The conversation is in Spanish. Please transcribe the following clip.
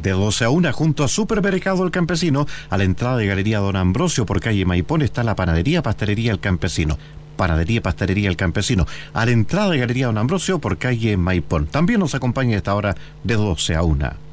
De 12 a 1, junto a Supermercado El Campesino, a la entrada de Galería Don Ambrosio por calle Maipón, está la Panadería Pastelería El Campesino. Panadería Pastelería El Campesino, a la entrada de Galería Don Ambrosio por calle Maipón. También nos acompaña a esta hora de 12 a 1.